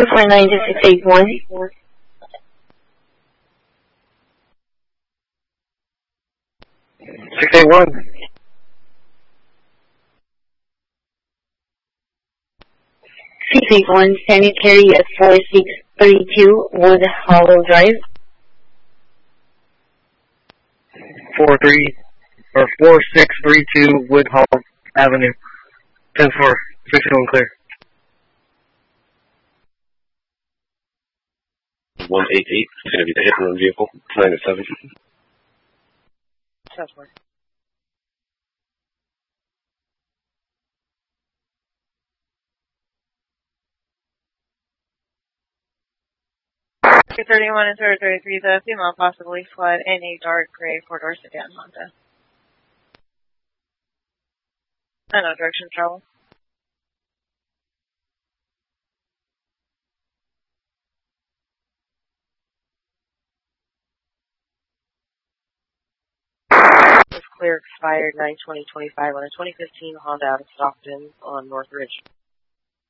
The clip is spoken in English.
249-681. 681. Sanitary at 4632 Wood Hollow Drive. 4632 Wood Hall Avenue. 10-4. 61 clear. 188 is going to be the hit and run vehicle. 9-7. That's fine. $231 and 33 is a female, possibly fled in a dark gray four-door sedan Honda. I know direction of travel. It's clear expired 9/20/25 on a 2015 Honda out of Stockton on North Ridge.